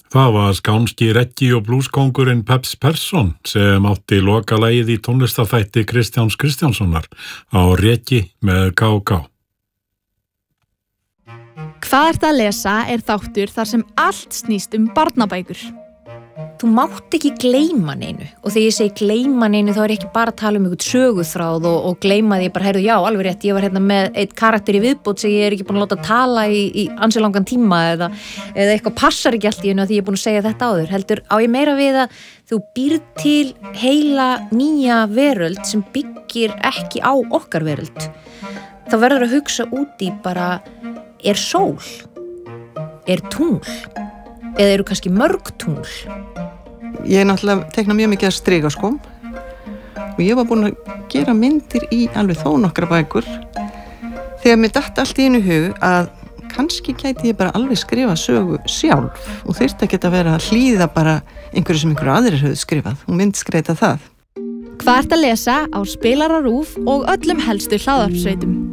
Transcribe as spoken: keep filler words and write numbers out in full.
Það var skánski reggi- og blúskóngurinn Peps Persson sem átti lokalagið í tónlistarþætti Kristjáns Kristjánssonar á Reggi með K K. Hvað ertu að lesa er þáttur þar sem allt snýst um barnabækur. Þú mátt ekki gleyma neinu og þegar ég segi gleyma neinu þá er ég ekki bara að tala um einhvern söguþráð og, og gleyma því bara, heyrðu, já, alveg rétt, ég var hérna með eitt karakter í viðbót sem ég er ekki búin að láta tala í, í ansi langan tíma eða, eða eitthvað passar ekki allt í einu að því ég er búin að segja þetta áður. Heldur á ég meira við að þú býrð til heila nýja veröld sem byggir ekki á okkar veröld. Þá verður að hugsa út í bara, er sól? Er tungl? Eða eru kannski mörg tungl? Ég er náttúrulega tekna mjög mikið að striga sko og ég var búin að gera myndir í alveg þó nokkra bækur þegar mér datt allt í einu hug að kannski gæti ég bara alveg skrifa sögu sjálf og þyrfti ekki að vera að hlýða bara einhverju sem einhverju aðrir höfðu skrifað og myndskreita það. Hvað ertu að lesa á Spilara RÚV og öllum helstu hlaðvarpssveitum?